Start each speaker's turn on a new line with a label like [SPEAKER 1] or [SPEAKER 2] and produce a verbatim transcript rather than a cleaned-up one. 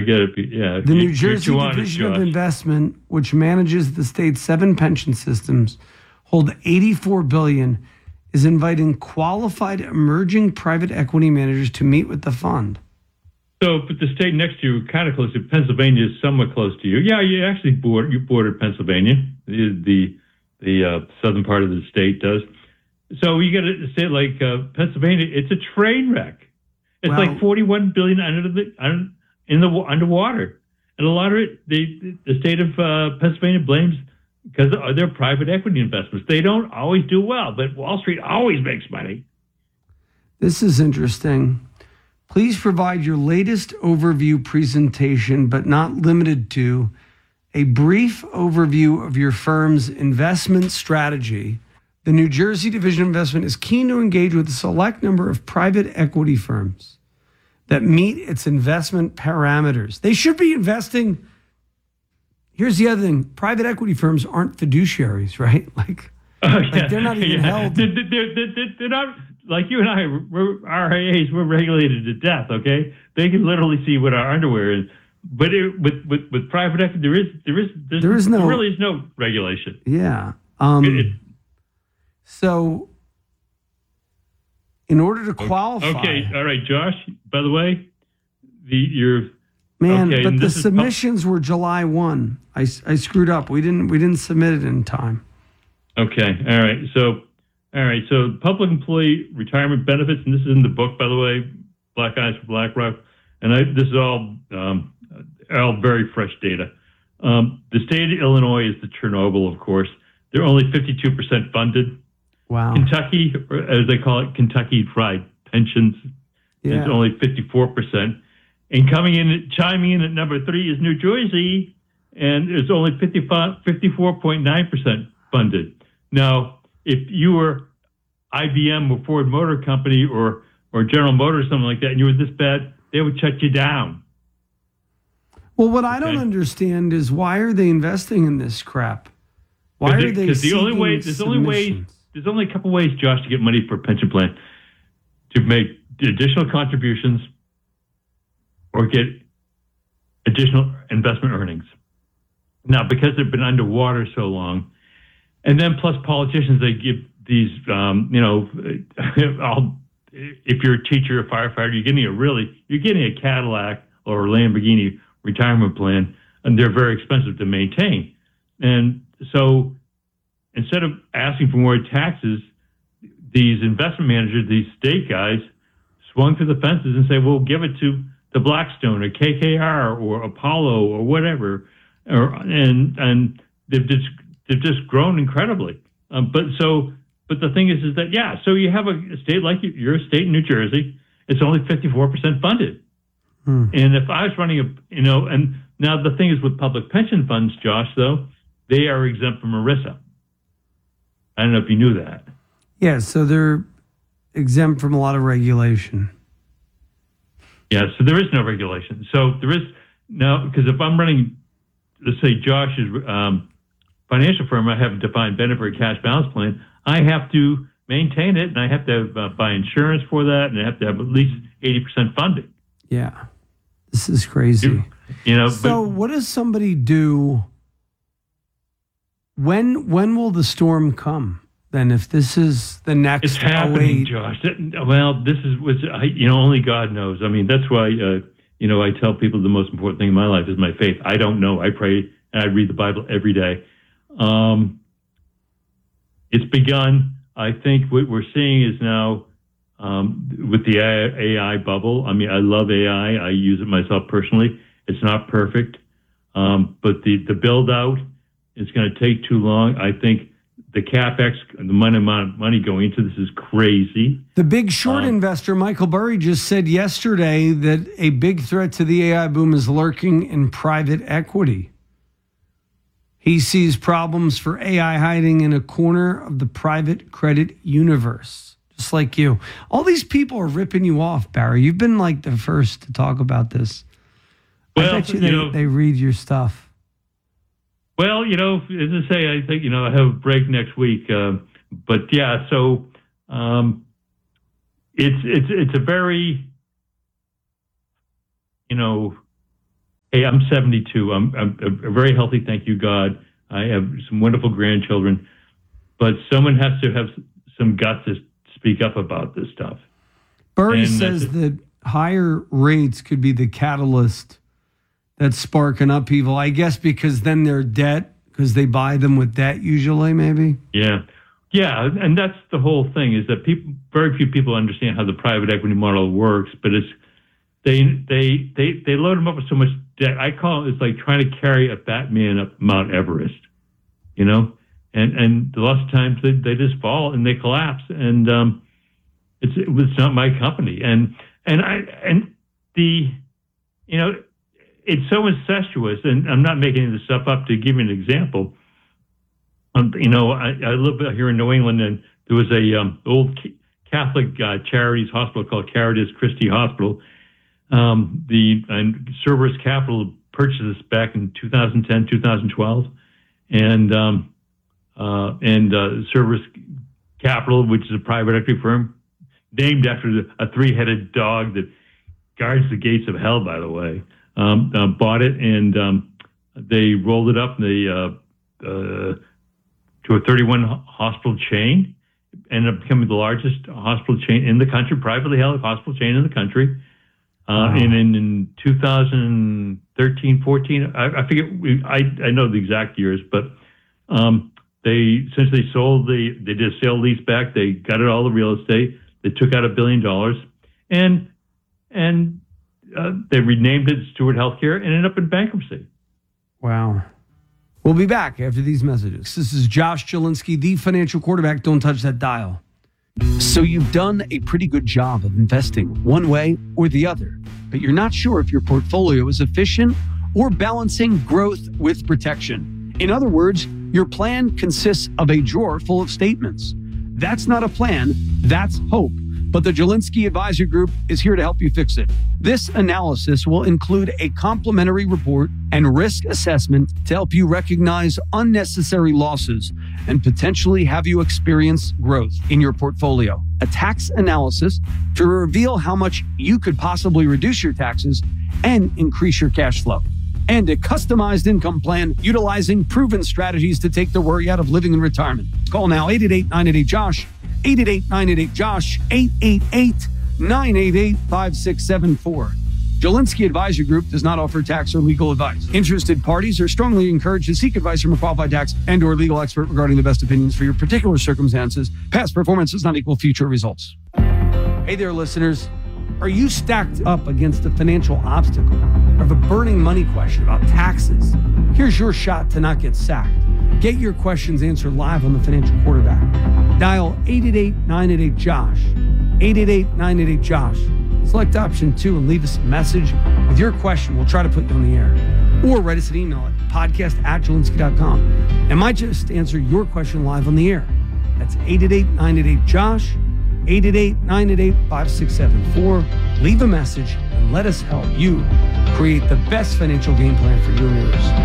[SPEAKER 1] get it. Yeah.
[SPEAKER 2] The
[SPEAKER 1] you,
[SPEAKER 2] New Jersey Division of Investment, which manages the state's seven pension systems, hold eighty-four billion dollars, is inviting qualified emerging private equity managers to meet with the fund.
[SPEAKER 1] So, but the state next to you, kind of close to Pennsylvania, is somewhat close to you. Yeah, you actually border, you bordered Pennsylvania. The the, the uh, southern part of the state does. So you got to say like uh, Pennsylvania, it's a train wreck. It's well, like forty-one billion dollars under the under, in the underwater, and a lot of it, they, the state of uh, Pennsylvania blames because of their private equity investments. They don't always do well, but Wall Street always makes money.
[SPEAKER 2] This is interesting. Please provide your latest overview presentation, but not limited to a brief overview of your firm's investment strategy. The New Jersey Division of Investment is keen to engage with a select number of private equity firms that meet its investment parameters. They should be investing. Here's the other thing. Private equity firms aren't fiduciaries, right? Like,
[SPEAKER 1] oh, yeah.
[SPEAKER 2] like they're not even
[SPEAKER 1] yeah.
[SPEAKER 2] held.
[SPEAKER 1] They're, they're, they're, they're not, like you and I, we're, R I As, we're regulated to death, okay? They can literally see what our underwear is. But it, with, with, with private equity, there is, there is,
[SPEAKER 2] there is no,
[SPEAKER 1] there really is no regulation.
[SPEAKER 2] Yeah. Um, it, it, So, in order to qualify...
[SPEAKER 1] Okay, all right, Josh, by the way, the your...
[SPEAKER 2] Man,
[SPEAKER 1] okay,
[SPEAKER 2] but the submissions pub- were July first. I, I screwed up. We didn't we didn't submit it in time.
[SPEAKER 1] Okay, all right. So, all right, so public employee retirement benefits, and this is in the book, by the way, Black Eyes for BlackRock, and I, this is all, um, all very fresh data. Um, the state of Illinois is the Chernobyl, of course. They're only fifty-two percent funded.
[SPEAKER 2] Wow.
[SPEAKER 1] Kentucky, or as they call it, Kentucky Fried Pensions, yeah. is only fifty-four percent. And coming in, chiming in at number three is New Jersey, and it's only fifty-four point nine percent funded. Now, if you were I B M or Ford Motor Company or, or General Motors, something like that, and you were this bad, they would shut you down.
[SPEAKER 2] Well, what I okay. don't understand is why are they investing in this crap? Why are they
[SPEAKER 1] Because the only way, there's only ways, there's only a couple ways, Josh, to get money for a pension plan: to make additional contributions or get additional investment earnings. Now, because they've been underwater so long, and then plus politicians, they give these, um, you know, I'll, if you're a teacher or firefighter, you're getting a really, you're getting a Cadillac or a Lamborghini retirement plan, and they're very expensive to maintain. And so instead of asking for more taxes, these investment managers, these state guys, swung to the fences and say, well, give it to the Blackstone or K K R or Apollo or whatever. Or, and and they've just, they've just grown incredibly. Um, but so, but the thing is, is that, yeah, so you have a state like you're a state in New Jersey, it's only fifty-four percent funded. Hmm. And if I was running a, you know, and now the thing is with public pension funds, Josh, though, they are exempt from ERISA. I don't know if you knew that.
[SPEAKER 2] Yeah, so they're exempt from a lot of regulation.
[SPEAKER 1] Yeah, so there is no regulation. So there is now, because if I'm running, let's say Josh's um, financial firm, I have a defined benefit cash balance plan, I have to maintain it, and I have to have, uh, buy insurance for that, and I have to have at least eighty percent funding.
[SPEAKER 2] Yeah, this is crazy.
[SPEAKER 1] You, you know.
[SPEAKER 2] So but, what does somebody do? When when will the storm come? Then, if this is the next,
[SPEAKER 1] it's happening, Josh. Well, this is was you know only God knows. I mean, that's why uh, you know I tell people the most important thing in my life is my faith. I don't know. I pray and I read the Bible every day. Um, it's begun. I think what we're seeing is now um, with the A I bubble. I mean, I love A I. I use it myself personally. It's not perfect, um, but the the build out is going to take too long. I think. The CapEx, the money amount of money going into this is crazy.
[SPEAKER 2] The big short um, investor, Michael Burry, just said yesterday that a big threat to the A I boom is lurking in private equity. He sees problems for A I hiding in a corner of the private credit universe, just like you. All these people are ripping you off, Barry. You've been like the first to talk about this.
[SPEAKER 1] Well,
[SPEAKER 2] I bet you, they, you know, they read your stuff.
[SPEAKER 1] Well, you know, as I say, I think, you know, I have a break next week. Uh, but yeah, so um, it's it's it's a very, you know, Hey, I'm seventy-two. I'm, I'm, I'm very healthy, thank you, God. I have some wonderful grandchildren. But someone has to have some guts to speak up about this stuff.
[SPEAKER 2] Burry
[SPEAKER 1] and
[SPEAKER 2] says that higher rates could be the catalyst that's sparking upheaval, I guess, because then they're debt, because they buy them with debt usually, maybe?
[SPEAKER 1] Yeah. Yeah, and that's the whole thing, is that people, very few people understand how the private equity model works, but it's they they they they load them up with so much debt. I call it, it's like trying to carry a fat man up Mount Everest, you know? And and lots of times they, they just fall and they collapse. And um, it's it's not my company. And and I and the you know it's so incestuous. And I'm not making this stuff up. To give you an example, um, you know I, I live here in New England, and there was a um, old Catholic uh, charities hospital called Caritas Christi Hospital. Um, the and Cerberus Capital purchased this back in two thousand ten, two thousand twelve, and um, Uh, and uh, Cerberus Capital, which is a private equity firm, named after the, a three-headed dog that guards the gates of hell, by the way, um, uh, bought it, and um, they rolled it up and they, uh, uh, to a thirty-one hospital chain, ended up becoming the largest hospital chain in the country, privately held hospital chain in the country. Uh, wow. And in, in two thousand thirteen, fourteen, I, I forget, we, I, I know the exact years, but um, they essentially sold the, they did a sale lease back. They gutted all the real estate. They took out a billion dollars and, and uh, they renamed it Steward Healthcare and ended up in bankruptcy.
[SPEAKER 2] Wow. We'll be back after these messages. This is Josh Jalinski, the financial quarterback. Don't touch that dial. So you've done a pretty good job of investing one way or the other, but you're not sure if your portfolio is efficient or balancing growth with protection. In other words, your plan consists of a drawer full of statements. That's not a plan, that's hope. But the Jalinski Advisor Group is here to help you fix it. This analysis will include a complimentary report and risk assessment to help you recognize unnecessary losses and potentially have you experience growth in your portfolio. A tax analysis to reveal how much you could possibly reduce your taxes and increase your cash flow. And a customized income plan utilizing proven strategies to take the worry out of living in retirement. Call now, eight eight eight, nine eight eight, JOSH, eight eight eight, nine eight eight, JOSH, eight eight eight, nine eight eight, five six seven four. Jalinski Advisor Group does not offer tax or legal advice. Interested parties are strongly encouraged to seek advice from a qualified tax and or legal expert regarding the best opinions for your particular circumstances. Past performance does not equal future results. Hey there, listeners. Are you stacked up against a financial obstacle or have a burning money question about taxes? Here's your shot to not get sacked. Get your questions answered live on the Financial Quarterback. Dial eight eight eight, nine eight eight, JOSH, eight eight eight, nine eight eight, JOSH. Select option two and leave us a message with your question. We'll try to put you on the air. Or write us an email at podcast at jalinski dot com and might just answer your question live on the air. That's eight eight eight, nine eight eight, JOSH, eight eight eight, nine eight eight, five six seven four. Leave a message and let us help you create the best financial game plan for you and yours.